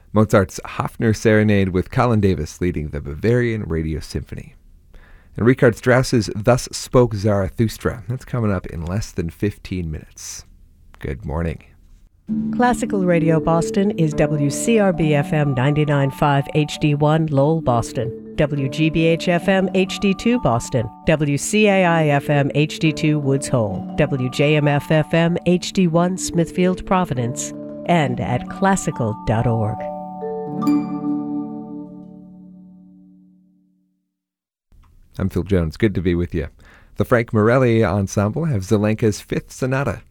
Mozart's Hafner Serenade with Colin Davis leading the Bavarian Radio Symphony. And Richard Strauss's Thus Spoke Zarathustra. That's coming up in less than 15 minutes. Good morning. Classical Radio Boston is WCRB-FM 99.5 HD1 Lowell, Boston, WGBH-FM HD2 Boston, WCAI-FM HD2 Woods Hole, WJMF-FM HD1 Smithfield, Providence, and at classical.org. I'm Phil Jones. Good to be with you. The Frank Morelli Ensemble have Zelenka's Fifth Sonata.